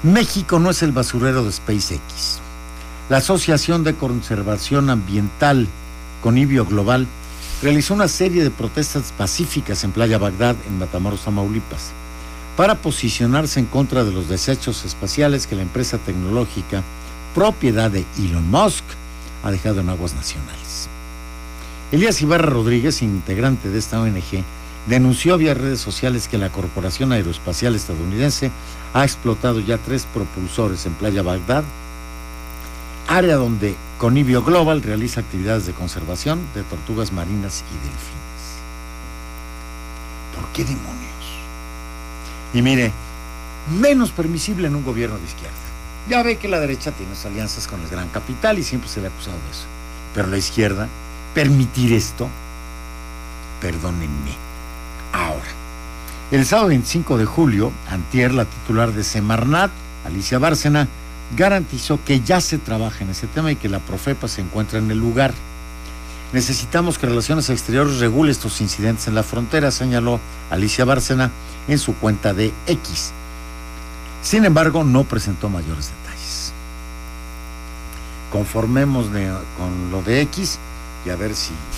México no es el basurero de SpaceX. La Asociación de Conservación Ambiental Conivio Global realizó una serie de protestas pacíficas en Playa Bagdad, en Matamoros, Tamaulipas, para posicionarse en contra de los desechos espaciales que la empresa tecnológica, propiedad de Elon Musk, ha dejado en aguas nacionales. Elías Ibarra Rodríguez, integrante de esta ONG, denunció vía redes sociales que la Corporación Aeroespacial Estadounidense ha explotado ya 3 propulsores en Playa Bagdad, área donde Conivio Global realiza actividades de conservación de tortugas marinas y delfines. ¿Por qué demonios? Y mire, menos permisible en un gobierno de izquierda. Ya ve que la derecha tiene alianzas con el gran capital y siempre se le ha acusado de eso. Pero la izquierda, permitir esto, perdónenme. Ahora, el sábado 25 de julio, antier, la titular de Semarnat, Alicia Bárcena, garantizó que ya se trabaja en ese tema y que la Profepa se encuentra en el lugar. Necesitamos que Relaciones Exteriores regule estos incidentes en la frontera, señaló Alicia Bárcena en su cuenta de X. Sin embargo, no presentó mayores detalles. Conformemos con lo de X y a ver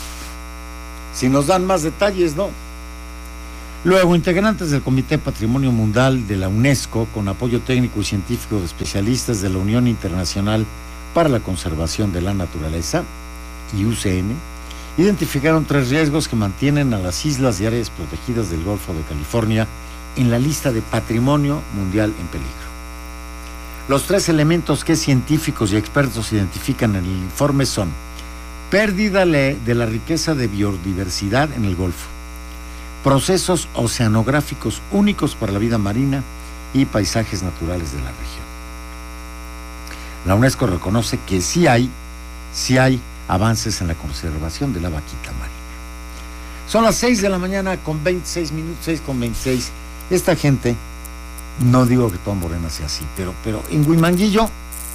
si nos dan más detalles, ¿no? Luego, integrantes del Comité Patrimonio Mundial de la UNESCO, con apoyo técnico y científico de especialistas de la Unión Internacional para la Conservación de la Naturaleza, IUCN, identificaron 3 riesgos que mantienen a las islas y áreas protegidas del Golfo de California en la lista de Patrimonio Mundial en peligro. Los 3 elementos que científicos y expertos identifican en el informe son: pérdida de la riqueza de biodiversidad en el Golfo, procesos oceanográficos únicos para la vida marina y paisajes naturales de la región. La UNESCO reconoce que sí hay avances en la conservación de la vaquita marina. Son las 6 de la mañana con 26 minutos, 6:26. Esta gente, no digo que todo Morena sea así, pero en Huimanguillo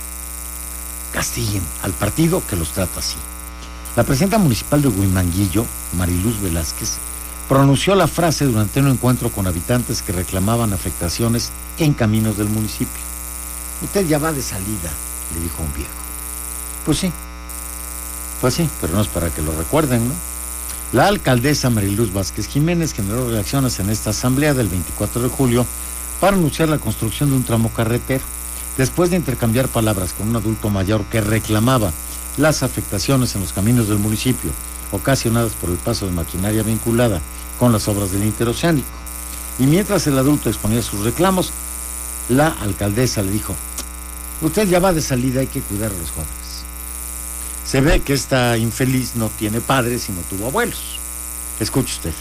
castiguen al partido que los trata así. La presidenta municipal de Huimanguillo, Mariluz Velázquez, pronunció la frase durante un encuentro con habitantes que reclamaban afectaciones en caminos del municipio. Usted ya va de salida, le dijo un viejo. Pues sí, pero no es para que lo recuerden, ¿no? La alcaldesa Mariluz Vázquez Jiménez generó reacciones en esta asamblea del 24 de julio para anunciar la construcción de un tramo carretero. Después de intercambiar palabras con un adulto mayor que reclamaba las afectaciones en los caminos del municipio, ocasionadas por el paso de maquinaria vinculada con las obras del interoceánico. Y mientras el adulto exponía sus reclamos, la alcaldesa le dijo: usted ya va de salida, hay que cuidar a los jóvenes. Se ve que esta infeliz no tiene padres y no tuvo abuelos. Escuche usted.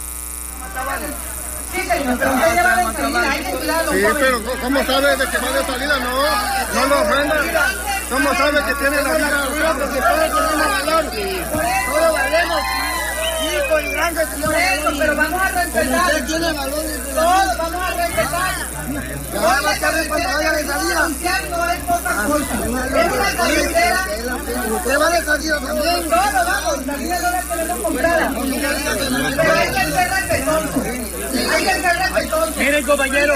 Sí, señor, pero usted ya va de salida, hay que cuidar a los jóvenes. Sí, pero ¿cómo sabe de que va de salida? No lo ofenda. ¿Cómo sabe que tiene la vida? Porque todos tenemos valor, todos valemos. Sí, por grandes, por eso, pero vamos a respetar. Usted tiene valor. Todos vamos a respetar. Ya más tarde cuando vaya de salida. No es poca cosa. Es una carretera. Usted va de salida también. Todos vamos, la vida no la tenemos comprada. Pero hay que ser respetuosos. Hay que ser respetuosos. Miren, compañero.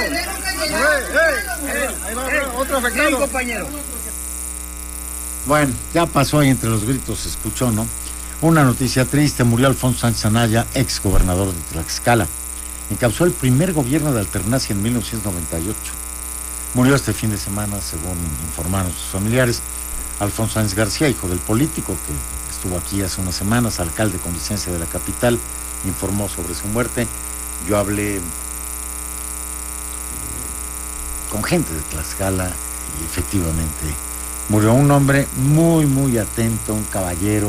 Ahí va otro afectado. Miren, compañero. Bueno, ya pasó ahí entre los gritos, se escuchó, ¿no? Una noticia triste: murió Alfonso Sánchez Anaya, ex gobernador de Tlaxcala. Encabezó el primer gobierno de alternancia en 1998. Murió este fin de semana, según informaron sus familiares. Alfonso Sánchez García, hijo del político que estuvo aquí hace unas semanas, alcalde con licencia de la capital, informó sobre su muerte. Yo hablé con gente de Tlaxcala y efectivamente murió un hombre muy, muy atento, un caballero,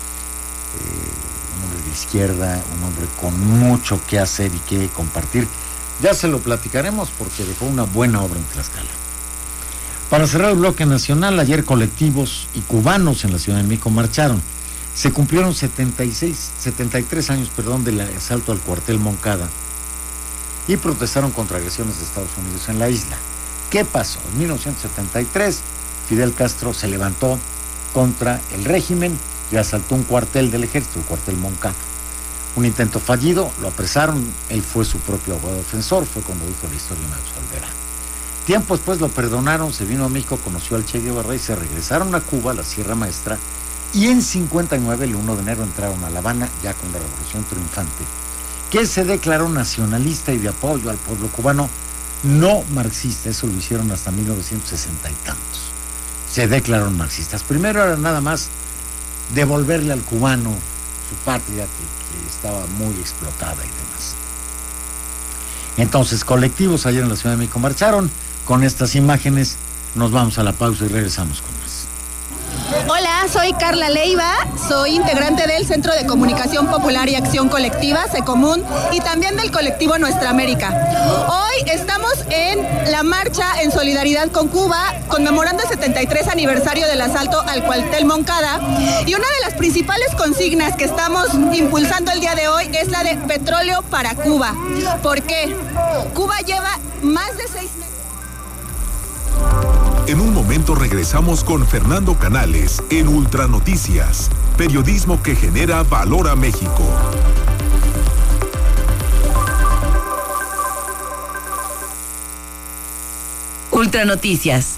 un hombre de izquierda, un hombre con mucho que hacer y que compartir. Ya se lo platicaremos porque dejó una buena obra en Tlaxcala. Para cerrar el bloque nacional, ayer colectivos y cubanos en la Ciudad de México marcharon. Se cumplieron 73 años del asalto al cuartel Moncada y protestaron contra agresiones de Estados Unidos en la isla. ¿Qué pasó? En 1973, Fidel Castro se levantó contra el régimen y asaltó un cuartel del ejército, el cuartel Moncada. Un intento fallido, lo apresaron, él fue su propio abogado defensor, fue cuando dijo: la historia me absolverá. Tiempo después lo perdonaron, se vino a México, conoció al Che Guevara y se regresaron a Cuba, a la Sierra Maestra, y en 59, el 1 de enero, entraron a La Habana, ya con la Revolución Triunfante, que se declaró nacionalista y de apoyo al pueblo cubano, no marxista. Eso lo hicieron hasta 1960 y tantos. Se declararon marxistas. Primero era nada más devolverle al cubano su patria, que estaba muy explotada y demás. Entonces, colectivos ayer en la Ciudad de México marcharon. Con estas imágenes nos vamos a la pausa y regresamos con más. Hola, soy Carla Leiva, soy integrante del Centro de Comunicación Popular y Acción Colectiva, Secomún, y también del colectivo Nuestra América. Hoy estamos en la marcha en solidaridad con Cuba, conmemorando el 73 aniversario del asalto al cuartel Moncada, y una de las principales consignas que estamos impulsando el día de hoy es la de petróleo para Cuba. ¿Por qué? Cuba lleva más de 6 meses. En un momento regresamos con Fernando Canales en Ultranoticias, periodismo que genera valor a México. Ultranoticias.